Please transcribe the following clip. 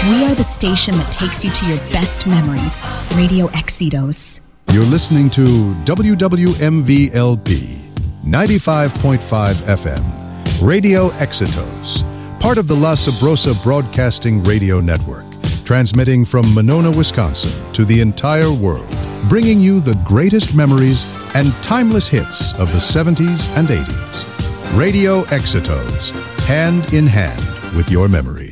We are the station that takes you to your best memories. Radio Exitos. You're listening to WWMV-LP 95.5 FM, Radio Exitos, part of the La Sabrosa Broadcasting Radio Network, transmitting from Monona, Wisconsin to the entire world, bringing you the greatest memories and timeless hits of the 70s and 80s. Radio Exitos, hand in hand with your memories.